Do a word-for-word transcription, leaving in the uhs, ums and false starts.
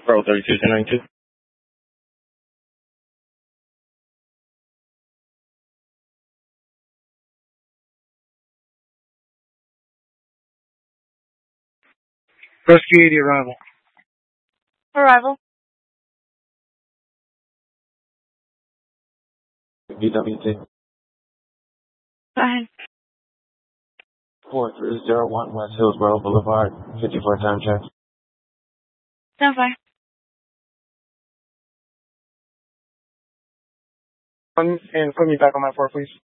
Pro thirty-two ten ninety-two. Rescue eighty arrival. Arrival. B W T. Go ahead. four three zero one West Hillsboro Boulevard, fifty-four time check. Stand by. Um, and put me back on my floor, please.